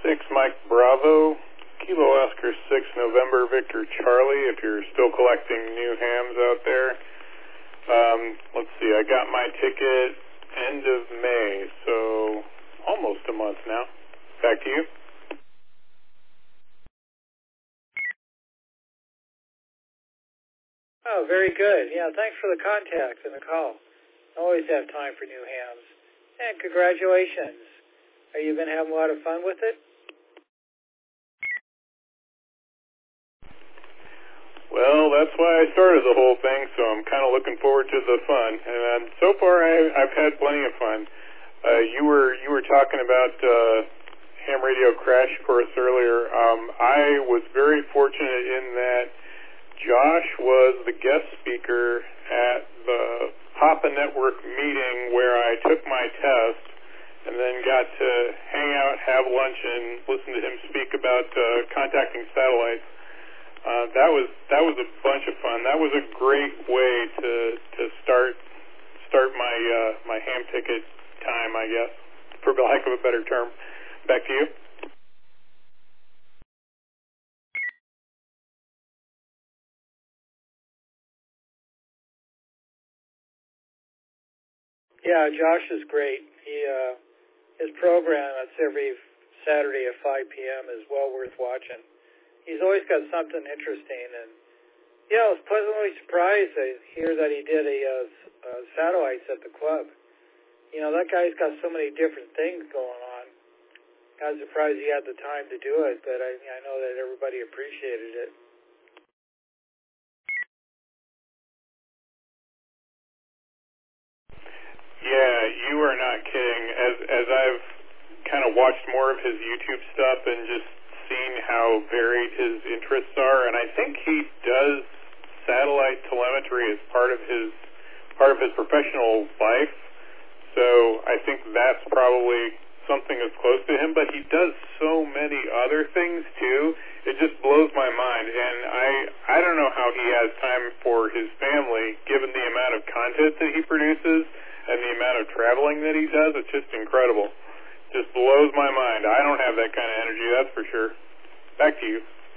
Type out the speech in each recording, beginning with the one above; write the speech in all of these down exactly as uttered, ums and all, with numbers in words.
six Mike Bravo, Kilo Oscar six November Victor Charlie, if you're still collecting new hams out there. Um, let's see, I got my ticket end of May, so almost a month now. Back to you. Oh, very good. Yeah, thanks for the contact and the call. Always have time for new hams. And congratulations. Have you been having a lot of fun with it? Well, that's why I started the whole thing, so I'm kind of looking forward to the fun. And so far, I, I've had plenty of fun. Uh, you were you were talking about uh, Ham Radio Crash Course earlier. Um, I was very fortunate in that Josh was the guest speaker at the Papa Network meeting where I took my test and then got to hang out, have lunch, and listen to him speak about uh, contacting satellites. Uh, that was that was a bunch of fun. That was a great way to to start start my uh, my ham ticket time, I guess, for lack of a better term. Back to you. Yeah, Josh is great. He uh, his program that's every Saturday at five p.m. is well worth watching. He's always got something interesting, and yeah, I was pleasantly surprised to hear that he did a uh, uh, satellites at the club. You know, that guy's got so many different things going on. I was surprised he had the time to do it, but I, I know that everybody appreciated it. Yeah, you are not kidding. As as I've kind of watched more of his YouTube stuff and just seen how varied his interests are, and I think he does satellite telemetry as part of his part of his professional life. So I think that's probably something that's close to him. But he does so many other things too. It just blows my mind, and I I don't know how he has time for his family, given the amount of content that he produces and the amount of traveling that he does. It's just incredible. Just blows my mind. I don't have that kind of energy, that's for sure. Back to you.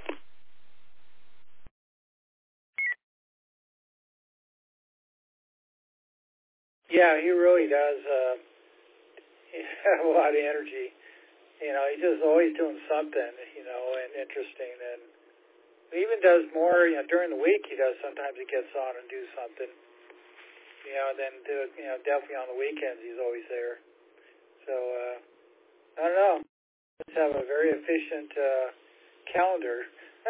Yeah, he really does. Uh, he has a lot of energy. You know, he's just always doing something, you know, and interesting. And he even does more, you know, during the week he does. Sometimes he gets on and do something. You know, and then, do, you know, definitely on the weekends he's always there. So, uh, I don't know. Let's have a very efficient uh, calendar.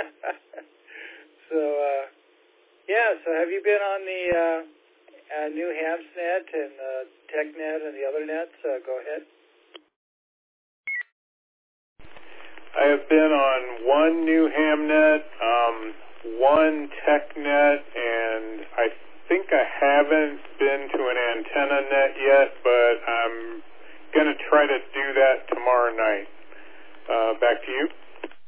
so, uh, yeah, so have you been on the uh, uh, new Hamsnet and uh, TechNet and the other nets? Uh, go ahead. I have been on one new Hamnet, um, one TechNet, and I think I haven't been to an antenna net yet, but I'm going to try to do that tomorrow night. Uh, back to you.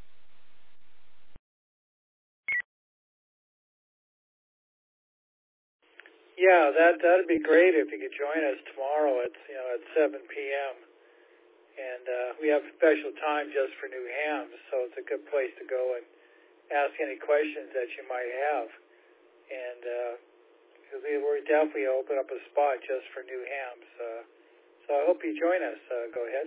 Yeah, that that'd be great if you could join us tomorrow at you know at seven p.m. And uh, we have a special time just for new hams, so it's a good place to go and ask any questions that you might have. And uh, we we're definitely open up a spot just for new hams. Uh, so I hope you join us. Uh, go ahead.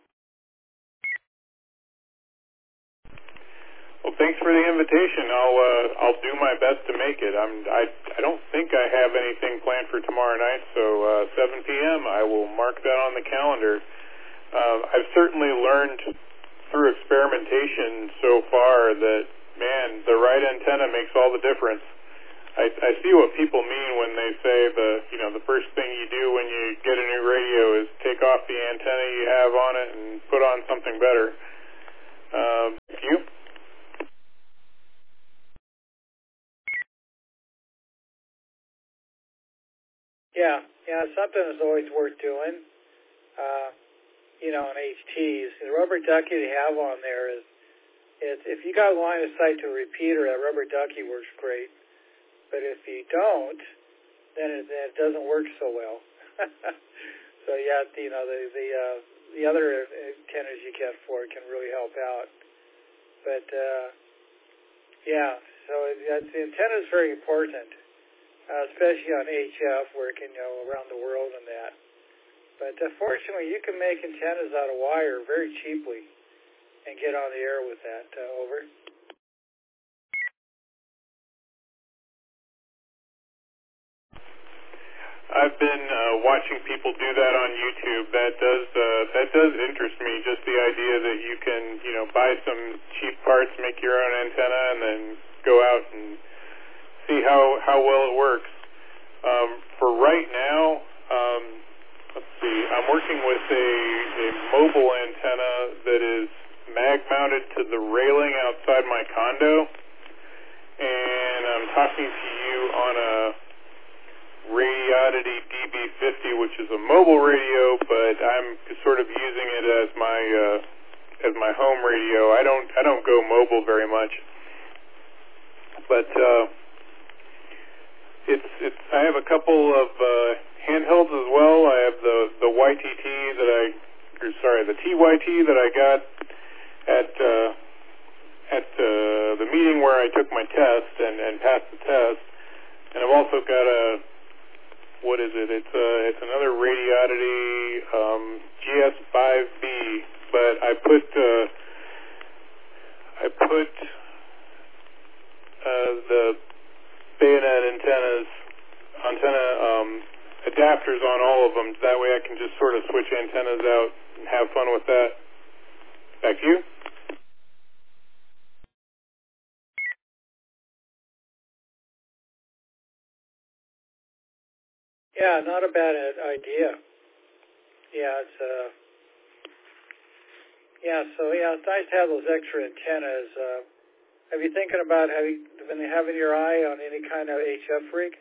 Well, thanks for the invitation. I'll uh, I'll do my best to make it. I'm I I don't think I have anything planned for tomorrow night, so uh, seven p.m. I will mark that on the calendar. Uh, I've certainly learned through experimentation so far that man, the right antenna makes all the difference. I, I see what people mean when they say the you know the first thing you do when you get a new radio is take off the antenna you have on it and put on something better. Uh, you? Yeah, yeah, something is always worth doing. Uh, you know, on H Ts, the rubber ducky they have on there is, it's, if you got line of sight to a repeater, that rubber ducky works great. But if you don't, then it, then it doesn't work so well. So yeah, you know, the the uh, the other antennas you get for it can really help out. But, uh, yeah, so it, the antenna is very important, uh, especially on H F, where it can go around the world and that. But uh, fortunately, you can make antennas out of wire very cheaply and get on the air with that. Uh, over. I've been uh, watching people do that on YouTube. That does uh, that does interest me. Just the idea that you can, you know, buy some cheap parts, make your own antenna, and then go out and see how how well it works. Um, for right now, um, let's see. I'm working with a, a mobile antenna that is mag mounted to the railing outside my condo, and I'm talking to you on a Radioddity D B fifty, which is a mobile radio, but I'm sort of using it as my uh, as my home radio. I don't I don't go mobile very much, but uh, it's it's. I have a couple of uh, handhelds as well. I have the the Y T T that I, or sorry, the T Y T that I got at uh, at uh, the meeting where I took my test and, and passed the test, and I've also got a. What is it? It's uh, it's another Radioddity um, G S five B, but I put uh, I put uh, the bayonet antennas antenna um, adapters on all of them. That way, I can just sort of switch antennas out and have fun with that. Back to you. Yeah, not a bad idea. Yeah, it's uh, yeah. So yeah, it's nice to have those extra antennas. Uh, have you thinking about have you been having your eye on any kind of H F rig?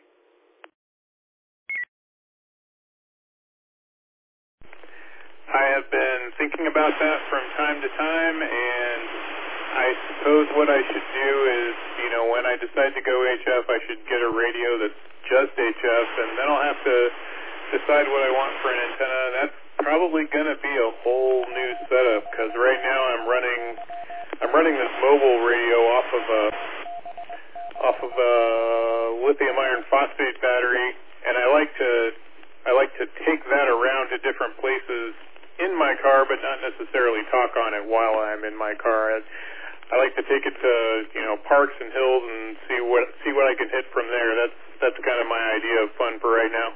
I have been thinking about that from time to time, and I suppose what I should do is, you know, when I decide to go H F, I should get a radio that's just H F, and then I'll have to decide what I want for an antenna. That's probably going to be a whole new setup, because right now I'm running I'm running this mobile radio off of a off of a lithium iron phosphate battery, and I like to I like to take that around to different places in my car, but not necessarily talk on it while I'm in my car. I, I like to take it to, you know, parks and hills and see what see what I can hit from there. That's that's kind of my idea of fun for right now.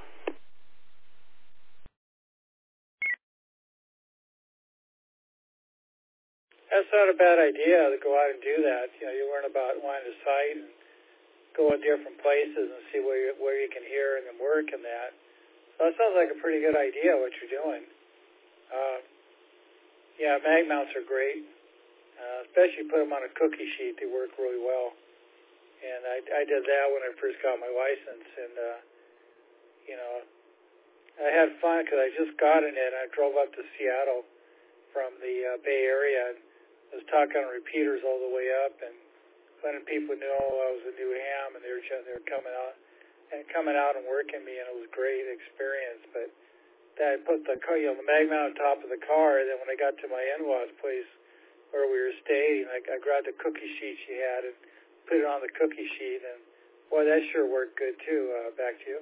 That's not a bad idea to go out and do that. You know, you learn about line of sight and go in different places and see where you, where you can hear and work and that. So that sounds like a pretty good idea what you're doing. Uh, yeah, mag mounts are great, uh, especially put them on a cookie sheet. They work really well. And I, I did that when I first got my license, and uh, you know, I had fun because I just got in it. I drove up to Seattle from the uh, Bay Area and was talking on repeaters all the way up, and letting people know I was a new ham, and they were they were coming out and coming out and working me, and it was a great experience. But then I put the you know the mag mount on top of the car, and then when I got to my in-laws' place where we were staying, I, I grabbed the cookie sheet she had and put it on the cookie sheet, and boy, that sure worked good too. Uh, back to you.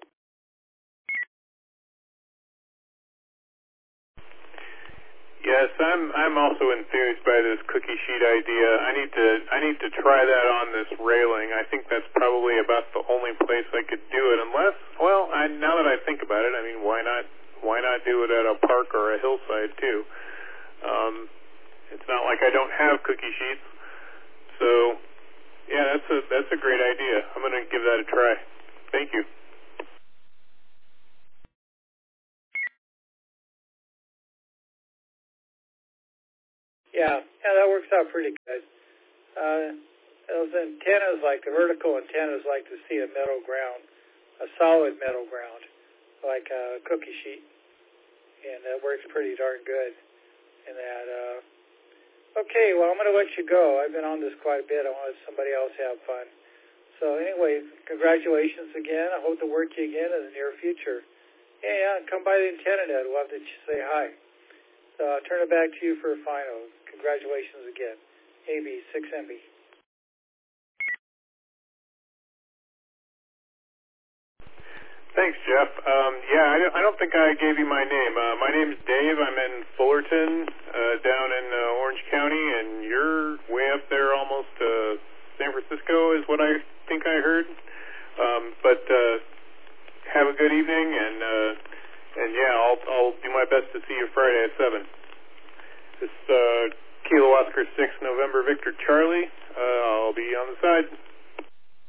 Yes, I'm I'm also enthused by this cookie sheet idea. I need to I need to try that on this railing. I think that's probably about the only place I could do it, unless, well, I, now that I think about it, I mean, why not why not do it at a park or a hillside too? Um, it's not like I don't have cookie sheets, so yeah, that's a that's a great idea. I'm going to give that a try. Thank you. Yeah, yeah, that works out pretty good. Uh, those antennas, like the vertical antennas, like to see a middle ground, a solid middle ground, like a cookie sheet, and that works pretty darn good. In that, uh, okay, well, I'm going to let you go. I've been on this quite a bit. I want to let somebody else have fun. So anyway, congratulations again. I hope to work you again in the near future. Yeah, yeah, come by the antenna net. I'd love to say hi. So I'll turn it back to you for a final. Congratulations again. A B, six M B. Thanks, Jeff. Um, yeah, I don't, I don't think I gave you my name. Uh, my name's Dave. I'm in Fullerton, uh, down in uh, Orange County, and you're way up there almost uh, San Francisco is what I think I heard. Um, but uh, have a good evening, and uh, and yeah, I'll I'll do my best to see you Friday at seven. This uh, Kilo Oscar six November Victor Charlie. Uh, I'll be on the side.